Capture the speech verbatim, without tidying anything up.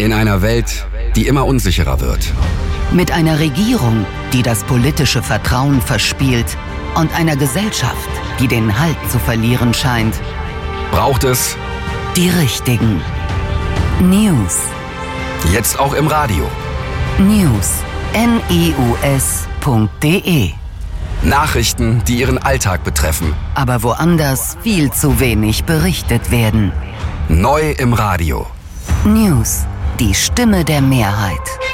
In einer Welt, die immer unsicherer wird. Mit einer Regierung, die das politische Vertrauen verspielt und einer Gesellschaft, die den Halt zu verlieren scheint, braucht es die richtigen News. Jetzt auch im Radio. News. N I U S punkt D E. Nachrichten, die Ihren Alltag betreffen. Aber woanders viel zu wenig berichtet werden. Neu im Radio. News. Die Stimme der Mehrheit.